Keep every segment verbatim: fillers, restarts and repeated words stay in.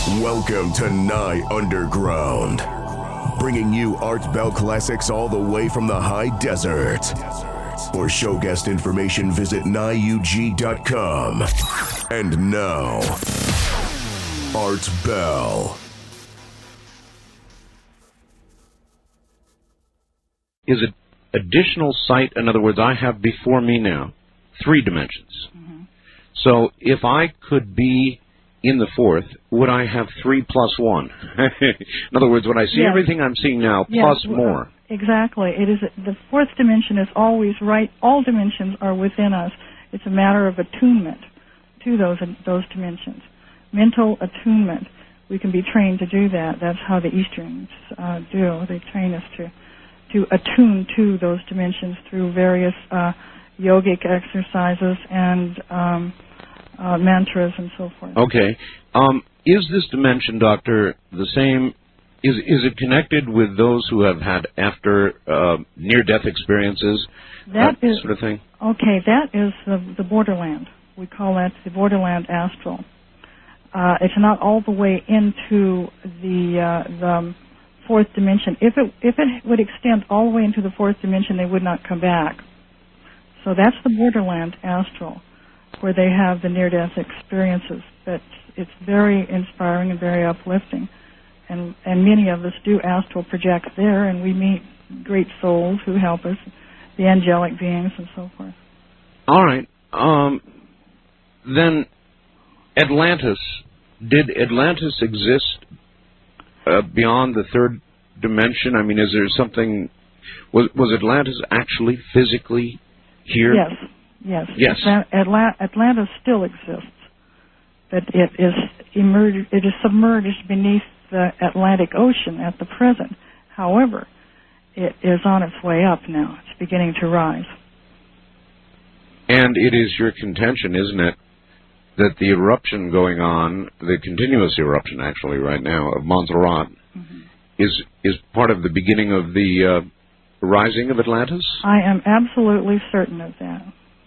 Welcome to Nye Underground, bringing you Art Bell classics all the way from the high desert. For show guest information, visit nye u g dot com. And now, Art Bell. Is it additional sight? In other words, I have before me now three dimensions. Mm-hmm. So if I could be in the fourth, would I have three plus one? In other words, would I see yes. everything I'm seeing now yes. plus more? Exactly. It is the fourth dimension is always right. All dimensions are within us. It's a matter of attunement to those those dimensions. Mental attunement. We can be trained to do that. That's how the Easterns uh, do. They train us to to attune to those dimensions through various uh, yogic exercises and um, uh, mantras and so forth. Okay. Um, is this dimension, Doctor, the same? Is is it connected with those who have had after uh, near-death experiences, that, that is, sort of thing? Okay, that is the, the borderland. We call that the borderland astral. Uh, it's not all the way into the uh, the fourth dimension. If it if it would extend all the way into the fourth dimension, they would not come back. So that's the borderland astral, where they have the near-death experiences. But it's very inspiring and very uplifting. And, and many of us do astral project there, and we meet great souls who help us, the angelic beings and so forth. All right. Um, then Atlantis, did Atlantis exist uh, beyond the third dimension? I mean, is there something, was, was Atlantis actually physically here? Yes, yes. Yes. Atla- Atlantis still exists, but it is emerged, it is submerged beneath the Atlantic Ocean at the present. However, it is on its way up now. It's beginning to rise. And it is your contention, isn't it, that the eruption going on, the continuous eruption actually right now of Montserrat, mm-hmm. is is part of the beginning of the uh, rising of Atlantis? I am absolutely certain of that.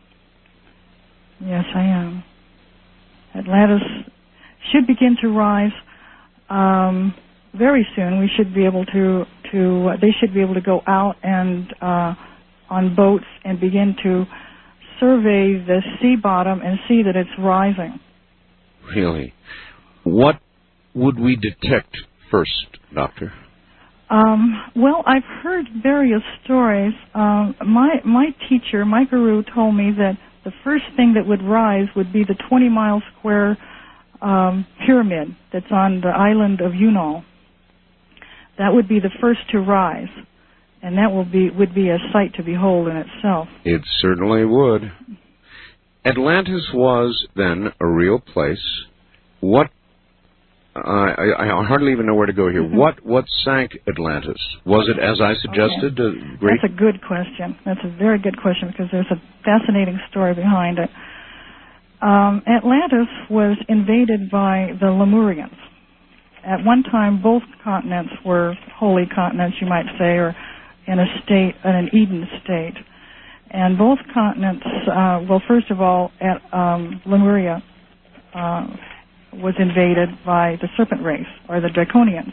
Yes, I am. Atlantis should begin to rise Um, very soon. We should be able to, to uh, they should be able to go out and uh, on boats and begin to survey the sea bottom and see that it's rising. Really? What would we detect first, Doctor? Um, well, I've heard various stories. Um, my my teacher, my guru, told me that the first thing that would rise would be the twenty mile square Um, pyramid that's on the island of Yunnan. That would be the first to rise, and that will be would be a sight to behold in itself. It certainly would. Atlantis was then a real place. What? Uh, I, I hardly even know where to go here. Mm-hmm. What what sank Atlantis? Was it, as I suggested, okay. a great? That's a good question. That's a very good question because there's a fascinating story behind it. Um, Atlantis was invaded by the Lemurians. At one time, both continents were holy continents, you might say, or in a state, in an Eden state. And both continents, uh, well, first of all, at, um, Lemuria uh, was invaded by the serpent race, or the Draconians.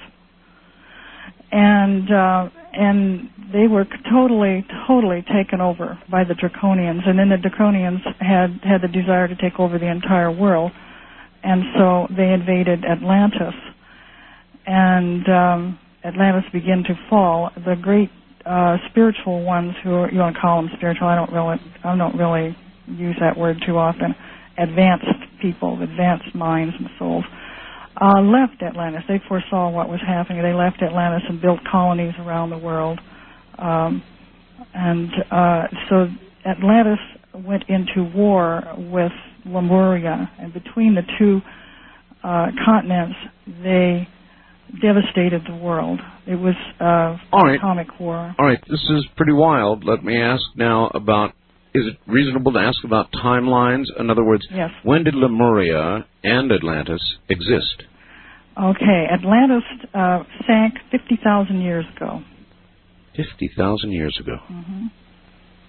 And uh, and they were totally, totally taken over by the Draconians. And then the Draconians had, had the desire to take over the entire world. And so they invaded Atlantis. And um, Atlantis began to fall. The great uh, spiritual ones, who are, you want to call them spiritual, I don't really, I don't really use that word too often, advanced people, advanced minds and souls, Uh, left Atlantis. They foresaw what was happening. They left Atlantis and built colonies around the world. Um, and uh, so Atlantis went into war with Lemuria. And between the two uh, continents, they devastated the world. It was uh, All an right. atomic war. All right. This is pretty wild. Let me ask now about, is it reasonable to ask about timelines? In other words, yes. When did Lemuria and Atlantis exist? Okay, Atlantis uh, sank fifty thousand years ago. fifty thousand years ago. Mm-hmm.